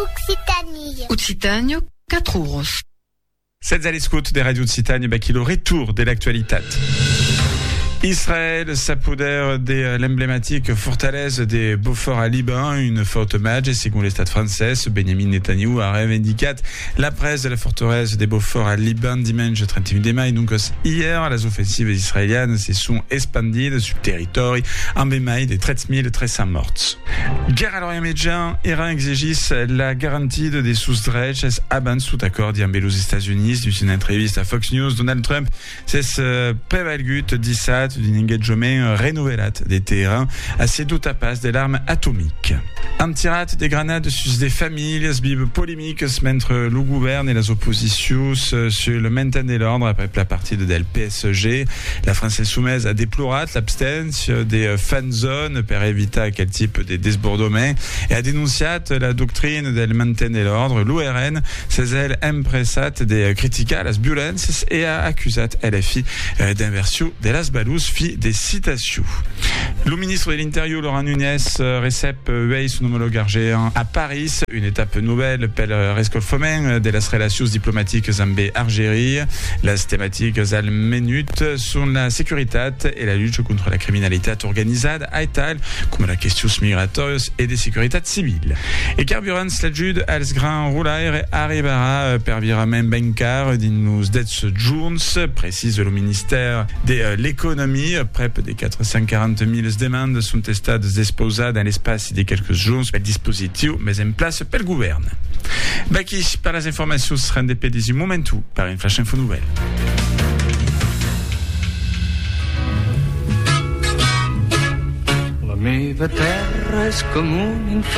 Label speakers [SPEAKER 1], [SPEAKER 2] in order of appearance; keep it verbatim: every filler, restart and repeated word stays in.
[SPEAKER 1] Occitanie.
[SPEAKER 2] Occitanie, quatre euros.
[SPEAKER 3] Cette allée scout des radios de Citanie, bah, qui le retour de l'actualité. Israël s'apodère de l'emblématique fortaleza de Beaufort à Liban, une forte match, selon l'État français. Benjamin Netanyahu a revendicat la presse de la forteresse de Beaufort à Liban dimanche trente et un de mai. Donc, hier, les offensives israéliennes se sont expandies sur le territoire en mai de treize mille trois cents morts. Guerre à l'Orient Médian, Iran exigit la garantie des sous-drets abans sous accord amb els Estats Unis. Dans une entreviste à Fox News, Donald Trump s'est prévalgut dissat d'un engagement renouvelat de Téhéran à ses doutes à passe de l'arme atomique. Un tirat des grenades sur des familles, bib polémiques entre le gouvernement et les oppositions sur le maintien de l'ordre après la partie de P S G. La France soumise a déploré l'abstention des fan zones pour éviter quel type de désbordement et a dénoncé la doctrine du maintien de l'ordre. L'U R N s'est elle impressat de critiquer les violences et a accusé L F I d'inversion de las balous fi des citations. Le ministre de l'Intérieur, Laurent Nunez, récep veille son homologue argéen à Paris. Une étape nouvelle per l'escolfament de las relations diplomatiques amb Algérie. Les thématiques al menut sont la sécurité et la lutte contre la criminalité organisée à tal comme la question migratoire et de sécurité civile. Et carburant l'ajut als grand roulaire arribera per virament bancaire dins nos dets junts, précise le ministère de l'économie. Près de quatre cent quarante mille demandes sont estades disposées dans l'espace de quelques jours. Le dispositif mais en place par le gouvernement. Baki, par les informations se rendent dès moment tout par une flash info nouvelle.
[SPEAKER 4] La meva terra és com un